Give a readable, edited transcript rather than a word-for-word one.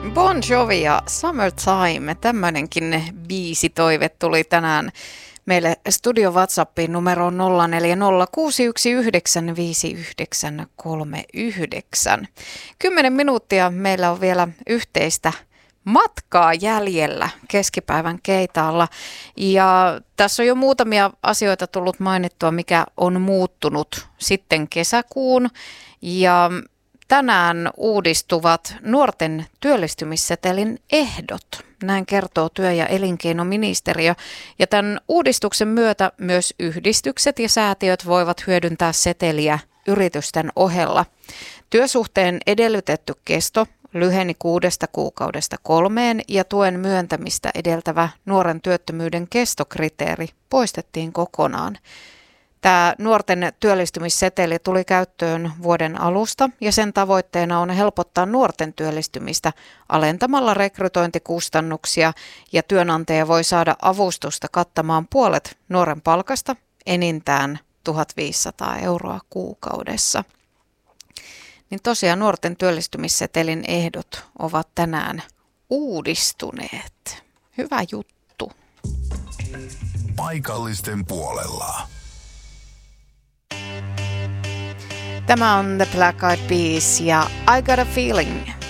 Bon Jovi ja Summertime, tämmöinenkin biisitoive tuli tänään meille studio WhatsAppiin numeroon 0406195939. 10 minuuttia meillä on vielä yhteistä matkaa jäljellä keskipäivän Keitaalla. Ja tässä on jo muutamia asioita tullut mainittua, mikä on muuttunut sitten kesäkuun. Ja tänään uudistuvat nuorten työllistymissetelin ehdot. Näin kertoo työ- ja elinkeinoministeriö. Ja tämän uudistuksen myötä myös yhdistykset ja säätiöt voivat hyödyntää seteliä yritysten ohella. Työsuhteen edellytetty kesto lyheni 6 kuukaudesta 3 ja tuen myöntämistä edeltävä nuoren työttömyyden kestokriteeri poistettiin kokonaan. Tämä nuorten työllistymisseteli tuli käyttöön vuoden alusta ja sen tavoitteena on helpottaa nuorten työllistymistä alentamalla rekrytointikustannuksia ja työnantaja voi saada avustusta kattamaan puolet nuoren palkasta enintään 1 500 € kuukaudessa. Niin tosiaan nuorten työllistymissetelin ehdot ovat tänään uudistuneet. Hyvä juttu. Paikallisten puolella. Tämä on The Black Eyed Peas ja I Got a Feeling.